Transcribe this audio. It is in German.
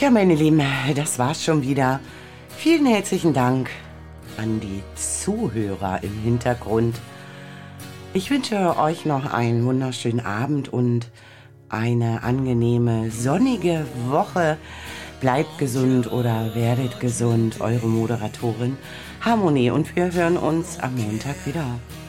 Tja, meine Lieben, das war's schon wieder. Vielen herzlichen Dank an die Zuhörer im Hintergrund. Ich wünsche euch noch einen wunderschönen Abend und eine angenehme, sonnige Woche. Bleibt gesund oder werdet gesund, eure Moderatorin Harmonie. Und wir hören uns am Montag wieder.